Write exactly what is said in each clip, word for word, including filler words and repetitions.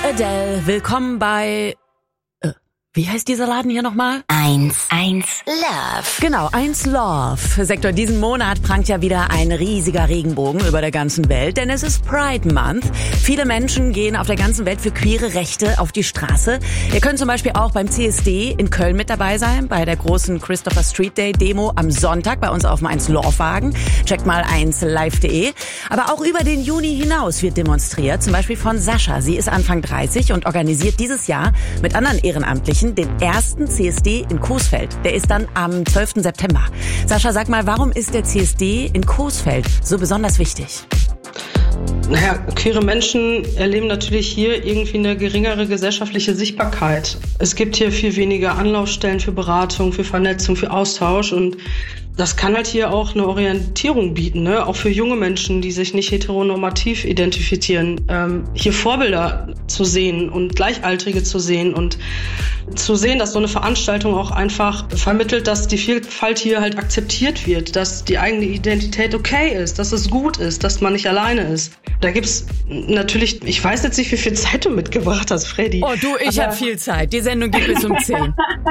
Adele, willkommen bei... Äh, wie heißt dieser Laden hier nochmal? eins eins Love. Genau, eins Love. Sektor, diesen Monat prangt ja wieder ein riesiger Regenbogen über der ganzen Welt, denn es ist Pride Month. Viele Menschen gehen auf der ganzen Welt für queere Rechte auf die Straße. Ihr könnt zum Beispiel auch beim C S D in Köln mit dabei sein, bei der großen Christopher Street Day Demo am Sonntag bei uns auf dem eins Love Wagen. Checkt mal eins live punkt de. Aber auch über den Juni hinaus wird demonstriert, zum Beispiel von Sascha. Sie ist Anfang dreißig und organisiert dieses Jahr mit anderen Ehrenamtlichen den ersten C S D in Coesfeld. Der ist dann am zwölften September. Sascha, sag mal, warum ist der C S D in Coesfeld so besonders wichtig? Naja, queere Menschen erleben natürlich hier irgendwie eine geringere gesellschaftliche Sichtbarkeit. Es gibt hier viel weniger Anlaufstellen für Beratung, für Vernetzung, für Austausch und das kann halt hier auch eine Orientierung bieten, ne? Auch für junge Menschen, die sich nicht heteronormativ identifizieren, ähm, hier Vorbilder zu sehen und Gleichaltrige zu sehen und zu sehen, dass so eine Veranstaltung auch einfach vermittelt, dass die Vielfalt hier halt akzeptiert wird, dass die eigene Identität okay ist, dass es gut ist, dass man nicht alleine ist. Da gibt's natürlich, ich weiß jetzt nicht, wie viel Zeit du mitgebracht hast, Freddy. Oh du, ich habe viel Zeit. Die Sendung geht bis um zehn.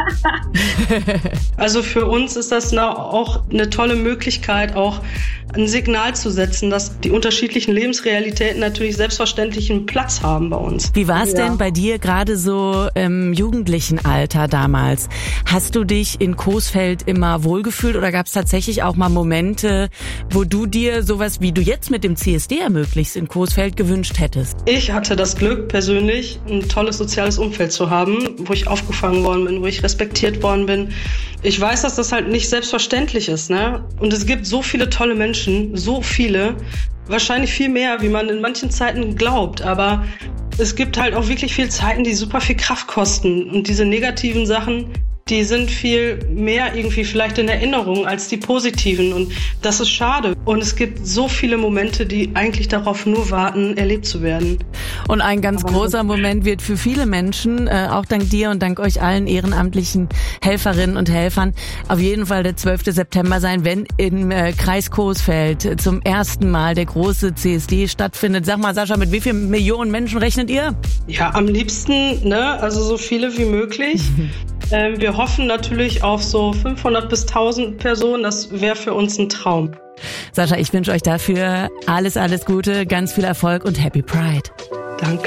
Also für uns ist das auch eine tolle Möglichkeit, auch ein Signal zu setzen, dass die unterschiedlichen Lebensrealitäten natürlich selbstverständlich einen Platz haben bei uns. Wie war es Ja. denn bei dir gerade so im jugendlichen Alter damals? Hast du dich in Coesfeld immer wohlgefühlt oder gab es tatsächlich auch mal Momente, wo du dir sowas, wie du jetzt mit dem C S D ermöglichst, in Coesfeld gewünscht hättest? Ich hatte das Glück, persönlich ein tolles soziales Umfeld zu haben, wo ich aufgefangen worden bin, wo ich respektiert worden bin. Ich weiß, dass das halt nicht selbstverständlich ist, ne? Und es gibt so viele tolle Menschen, so viele, wahrscheinlich viel mehr, wie man in manchen Zeiten glaubt, aber es gibt halt auch wirklich viele Zeiten, die super viel Kraft kosten und diese negativen Sachen, die sind viel mehr irgendwie vielleicht in Erinnerung als die positiven und das ist schade. Und es gibt so viele Momente, die eigentlich darauf nur warten, erlebt zu werden. Und ein ganz großer Moment wird für viele Menschen, äh, auch dank dir und dank euch allen ehrenamtlichen Helferinnen und Helfern, auf jeden Fall der zwölfte September sein, wenn im äh, Kreis Coesfeld zum ersten Mal der große C S D stattfindet. Sag mal, Sascha, mit wie vielen Millionen Menschen rechnet ihr? Ja, am liebsten, ne, also so viele wie möglich. ähm, wir hoffen natürlich auf so fünfhundert bis tausend Personen. Das wäre für uns ein Traum. Sascha, ich wünsche euch dafür alles, alles Gute, ganz viel Erfolg und Happy Pride. Danke.